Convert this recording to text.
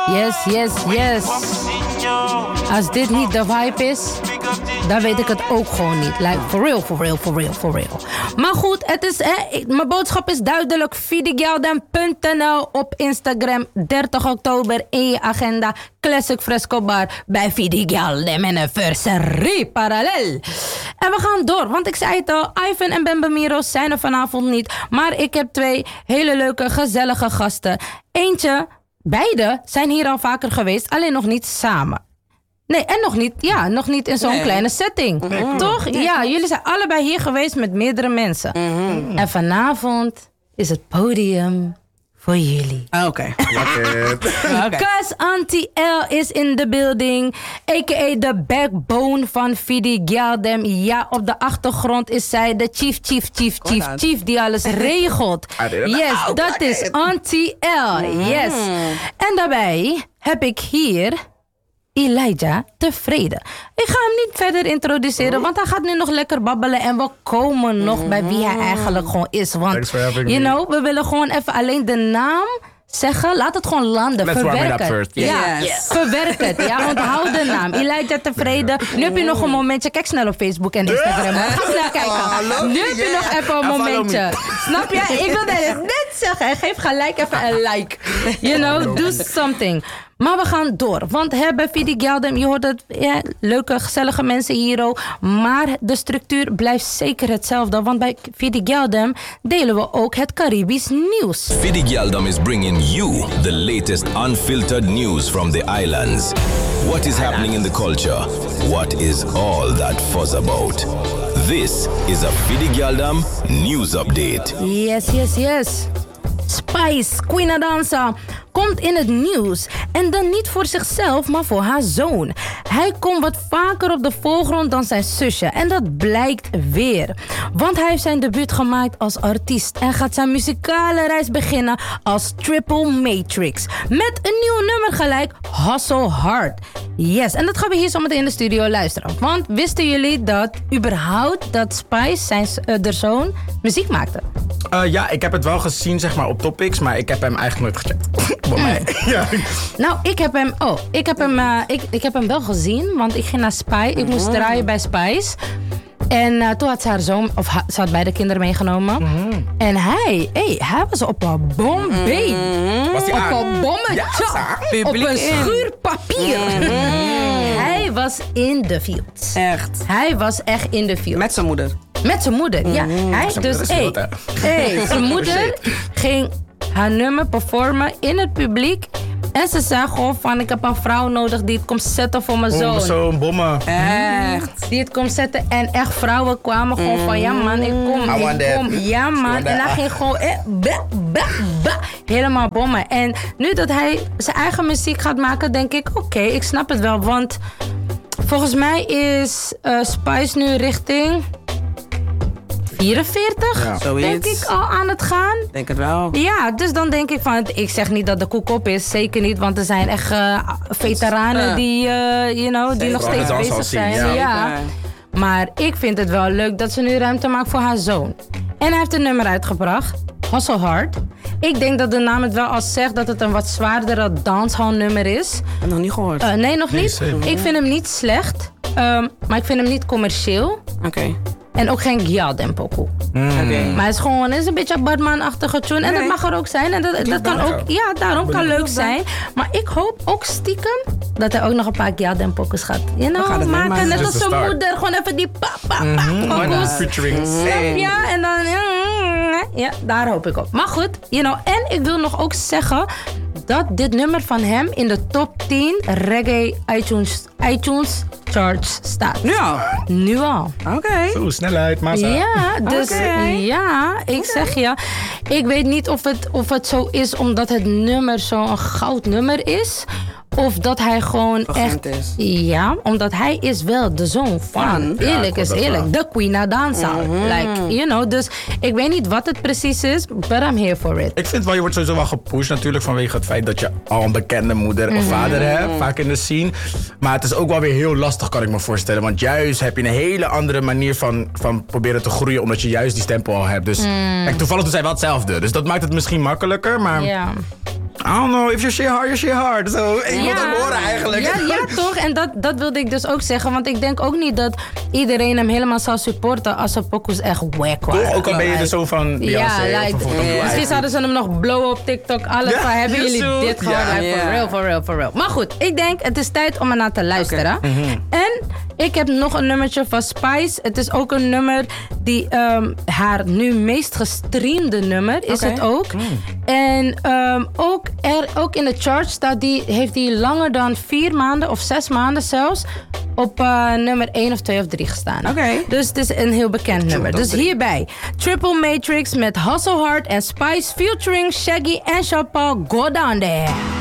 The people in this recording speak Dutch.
Yes. Als dit niet de vibe is, dan weet ik het ook gewoon niet. Like, for real. Maar goed, het is, mijn boodschap is duidelijk. Fidigyaldem.nl op Instagram. 30 oktober in je agenda. Classic Fresco Bar bij Fidigyaldem Anniversary parallel. En we gaan door, want ik zei het al, Ivan en Ben Bamiro zijn er vanavond niet. Maar ik heb 2 hele leuke, gezellige gasten. Beide zijn hier al vaker geweest, alleen nog niet samen. Nee, en nog niet in zo'n kleine setting. Nee, toch? Nee, ja, jullie zijn allebei hier geweest met meerdere mensen. En vanavond is het podium voor jullie. Oké. Cause Auntie L is in the building. A.k.a. de backbone van Fidigyaldem. Ja, op de achtergrond is zij de chief die alles regelt. Yes, dat is Auntie L. Yes. En daarbij heb ik hier Elijah Tevreden. Ik ga hem niet verder introduceren, want hij gaat nu nog lekker babbelen en we komen nog bij wie hij eigenlijk gewoon is. Want, we willen gewoon even alleen de naam zeggen. Laat het gewoon landen. Verwerk het. Verwerk het. Ja, onthoud de naam. Elijah Tevreden. Nu heb je nog een momentje. Kijk snel op Facebook en Instagram. Ga snel kijken. Nu heb je nog even een momentje. Snap je? Ik wilde net zeggen. Geef gelijk even een like. Do something. Maar we gaan door. Want bij Fidigyaldem, je hoort het, leuke, gezellige mensen hier ook. Maar de structuur blijft zeker hetzelfde. Want bij Fidigyaldem delen we ook het Caribisch nieuws. Fidigyaldem is bringing you the latest unfiltered news from the islands. What is happening in the culture? What is all that fuss about? This is a Fidigyaldem news update. Yes. Spice, Queen Dansa, komt in het nieuws. En dan niet voor zichzelf, maar voor haar zoon. Hij komt wat vaker op de voorgrond dan zijn zusje. En dat blijkt weer. Want hij heeft zijn debuut gemaakt als artiest. En gaat zijn muzikale reis beginnen als Triple Matrix. Met een nieuw nummer gelijk, Hustle Hard. Yes, en dat gaan we hier zo meteen in de studio luisteren. Want wisten jullie dat Spice, zijn zoon, muziek maakte? Ja, ik heb het wel gezien, zeg maar, op Topics, maar ik heb hem eigenlijk nooit gecheckt. Ja. Nou, ik heb hem wel gezien, want ik ging naar Spice. Ik moest draaien bij Spice. En toen had ze haar zoon, ze had beide kinderen meegenomen. En hij was op een Bombay. Was hij op een bommetje. Ja, op een schuurpapier. Hij was in de field. Echt? Hij was echt in de field. Met zijn moeder? Met zijn moeder, ja. Zijn moeder ging haar nummer performen in het publiek. En ze zei gewoon van, ik heb een vrouw nodig die het komt zetten voor mijn zoon. Zo'n bommen. Echt. Die het komt zetten. En echt vrouwen kwamen gewoon van, ja man, ik kom. Ja man. En hij ging gewoon helemaal bommen. En nu dat hij zijn eigen muziek gaat maken, denk ik, oké, ik snap het wel. Want volgens mij is Spice nu richting 44, denk ik, al aan het gaan. Denk het wel. Ja, dus dan denk ik van, ik zeg niet dat de koek op is, zeker niet, want er zijn echt veteranen die nog steeds bezig zijn. Ja. Maar ik vind het wel leuk dat ze nu ruimte maakt voor haar zoon. En hij heeft een nummer uitgebracht, Hustle Hard. Ik denk dat de naam het wel al zegt dat het een wat zwaardere dancehall nummer is. Ik heb nog niet gehoord. Nee, nog niet. Ik vind hem niet slecht, maar ik vind hem niet commercieel. Oké. En ook geen Gyaldem pokoe. Maar het is een beetje een Badman-achtige tune. En dat mag er ook zijn. En dat kan ook, ja, daarom kan leuk zijn. Maar ik hoop ook stiekem dat hij ook nog een paar Gyaldem pokoes gaat maken. Net als zijn moeder. Gewoon even die featuring. Ja, en dan... Ja, daar hoop ik op. Maar goed, en ik wil nog ook zeggen dat dit nummer van hem in de top 10 reggae iTunes charts staat. Nu al. Oké. Zo, snelheid, massa. Ja, dus ik zeg je. Ik weet niet of het zo is omdat het nummer zo'n goud nummer is. Of dat hij gewoon echt is. Ja, omdat hij is wel de zoon van. Eerlijk is eerlijk. De Queen Dansa. Dus ik weet niet wat het precies is, but I'm here for it. Ik vind wel, je wordt sowieso wel gepusht natuurlijk vanwege het feit dat je al een bekende moeder of vader hebt, vaak in de scene. Maar het is ook wel weer heel lastig, kan ik me voorstellen. Want juist heb je een hele andere manier van proberen te groeien, omdat je juist die stempel al hebt. Dus kijk, toevallig doen zij wel hetzelfde. Dus dat maakt het misschien makkelijker, maar... Ja. don't know, if you share hard, you share hard. Zo, ik wil dat horen eigenlijk. Ja, toch? En dat wilde ik dus ook zeggen. Want ik denk ook niet dat iedereen hem helemaal zou supporten als zijn pokoes echt wack waren. Toch? Ook al ben je er zo van Beyoncé. Ja, misschien zouden ze hem nog blowen op TikTok. Alles van, hebben jullie dit gewoon? For real. Maar goed, ik denk het is tijd om ernaar te luisteren. Okay. En ik heb nog een nummertje van Spice. Het is ook een nummer die haar nu meest gestreamde nummer is het ook. En ook in de chart staat heeft die langer dan 4 maanden of 6 maanden zelfs op nummer 1 of 2 of 3 gestaan. Okay. Dus het is een heel bekend nummer. Dus hierbij Triple Matrix met Hustle Hard en Spice featuring Shaggy en Sean Paul. Go down there.